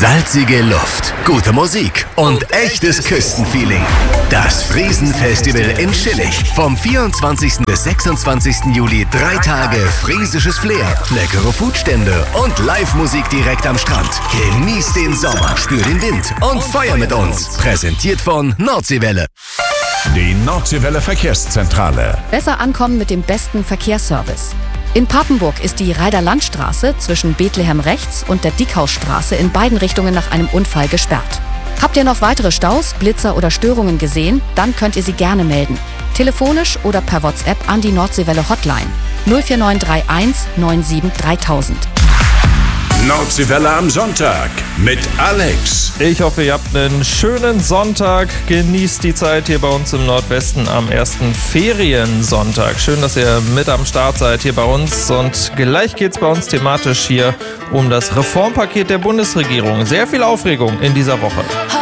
Salzige Luft, gute Musik und echtes Küstenfeeling. Das Friesenfestival in Schillig. Vom 24. bis 26. Juli 3 Tage friesisches Flair, leckere Foodstände und Live-Musik direkt am Strand. Genieß den Sommer, spür den Wind und feier mit uns. Präsentiert von Nordseewelle. Die Nordseewelle Verkehrszentrale. Besser ankommen mit dem besten Verkehrsservice. In Papenburg ist die Reider-Land-Straße zwischen Bethlehem rechts und der Dickhausstraße in beiden Richtungen nach einem Unfall gesperrt. Habt ihr noch weitere Staus, Blitzer oder Störungen gesehen? Dann könnt ihr sie gerne melden. Telefonisch oder per WhatsApp an die Nordseewelle Hotline 04931 97 3000. Nordseewelle am Sonntag mit Alex. Ich hoffe, ihr habt einen schönen Sonntag. Genießt die Zeit hier bei uns im Nordwesten am ersten Feriensonntag. Schön, dass ihr mit am Start seid hier bei uns. Und gleich geht es bei uns thematisch hier um das Reformpaket der Bundesregierung. Sehr viel Aufregung in dieser Woche.